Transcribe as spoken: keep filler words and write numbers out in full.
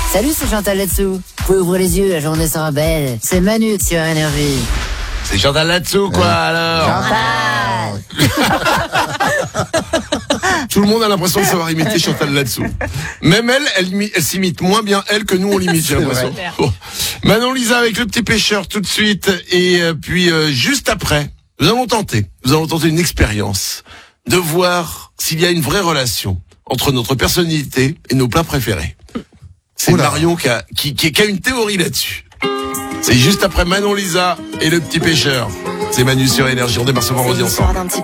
Salut, c'est Chantal là-dessous. Vous pouvez ouvrir les yeux, la journée sera belle. C'est Manu sur Énergie. C'est Chantal là-dessous, quoi, alors. Chantal. Tout le monde a l'impression de savoir imiter Chantal là-dessous. Même elle, elle, imi- elle s'imite moins bien elle que nous on l'imite, j'ai l'impression. Bon. Manon Lisa avec Le Petit Pêcheur tout de suite. Et euh, puis euh, juste après, nous allons tenter, nous allons tenter une expérience de voir s'il y a une vraie relation entre notre personnalité et nos plats préférés. C'est Oula. Marion qui a, qui, qui, qui a une théorie là-dessus. C'est juste après Manon Lisa et Le Petit Pêcheur. C'est Manu sur Énergie, on démarre ce vendredi ensemble.